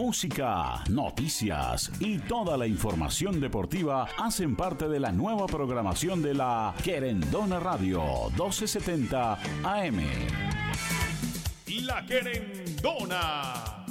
música, noticias y toda la información deportiva hacen parte de la nueva programación de la Querendona Radio 1270 AM. La Querendona.